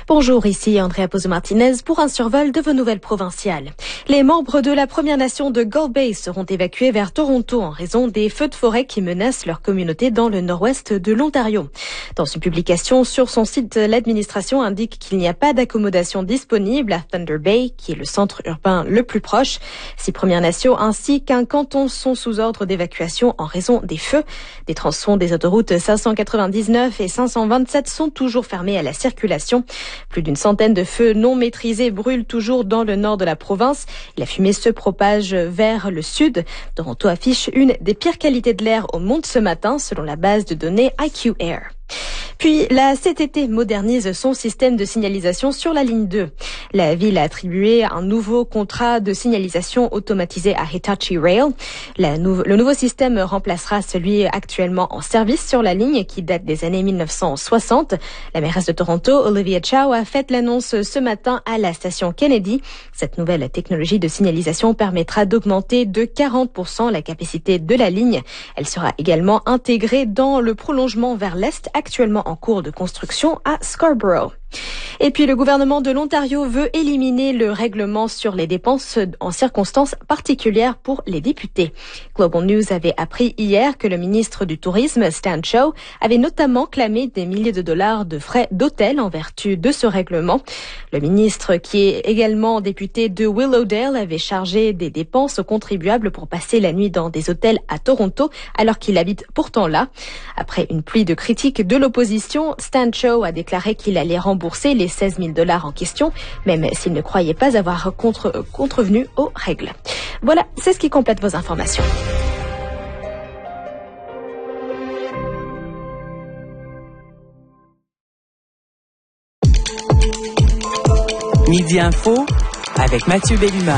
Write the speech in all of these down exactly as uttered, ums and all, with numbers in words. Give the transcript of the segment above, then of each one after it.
Bonjour, ici Andrea Pozo-Martinez pour un survol de vos nouvelles provinciales. Les membres de la Première Nation de Gull Bay seront évacués vers Toronto en raison des feux de forêt qui menacent leur communauté dans le nord-ouest de l'Ontario. Dans une publication sur son site, l'administration indique qu'il n'y a pas d'accommodation disponible à Thunder Bay, qui est le centre urbain le plus proche. Six Premières Nations ainsi qu'un canton sont sous ordre d'évacuation en raison des feux. Des tronçons des autoroutes cinq cent quatre-vingt-dix-neuf et cinq cent vingt-sept sont toujours fermés à la circulation. Plus d'une centaine de feux non maîtrisés brûlent toujours dans le nord de la province. La fumée se propage vers le sud. Toronto affiche une des pires qualités de l'air au monde ce matin, selon la base de données I Q Air. Puis, la C T T modernise son système de signalisation sur la ligne deux. La ville a attribué un nouveau contrat de signalisation automatisé à Hitachi Rail. La nou- le nouveau système remplacera celui actuellement en service sur la ligne qui date des années mille neuf cent soixante. La mairesse de Toronto, Olivia Chow, a fait l'annonce ce matin à la station Kennedy. Cette nouvelle technologie de signalisation permettra d'augmenter de quarante pour cent la capacité de la ligne. Elle sera également intégrée dans le prolongement vers l'est actuellement en cours de construction à Scarborough. Et puis le gouvernement de l'Ontario veut éliminer le règlement sur les dépenses en circonstances particulières pour les députés. Global News avait appris hier que le ministre du Tourisme, Stan Cho, avait notamment clamé des milliers de dollars de frais d'hôtel en vertu de ce règlement. Le ministre, qui est également député de Willowdale, avait chargé des dépenses aux contribuables pour passer la nuit dans des hôtels à Toronto, alors qu'il habite pourtant là. Après une pluie de critiques de l'opposition, Stan Cho a déclaré qu'il allait rembourser les seize mille dollars en question, même s'il ne croyait pas avoir contre, contrevenu aux règles. Voilà, c'est ce qui complète vos informations. Midi Info avec Mathieu Bellumeur.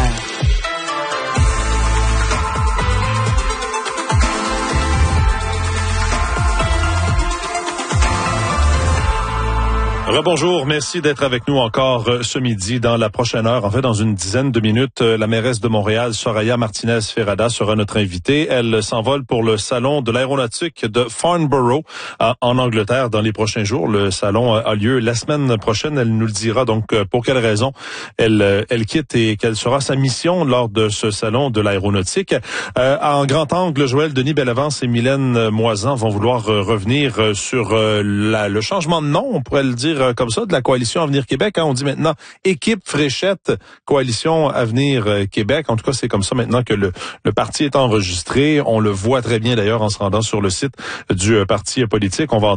Rebonjour, merci d'être avec nous encore ce midi. Dans la prochaine heure, en fait dans une dizaine de minutes, la mairesse de Montréal, Soraya Martinez-Ferrada, sera notre invitée. Elle s'envole pour le salon de l'aéronautique de Farnborough en Angleterre dans les prochains jours. Le salon a lieu la semaine prochaine. Elle nous le dira donc pour quelles raisons elle, elle quitte et quelle sera sa mission lors de ce salon de l'aéronautique. Euh, en grand angle, Joël Denis Bellavance et Mylène Moisan vont vouloir revenir sur la, le changement de nom, on pourrait le dire comme ça, de la Coalition Avenir Québec. Hein. On dit maintenant Équipe Fréchette, Coalition Avenir Québec. En tout cas, c'est comme ça maintenant que le, le parti est enregistré. On le voit très bien d'ailleurs en se rendant sur le site du parti politique. On va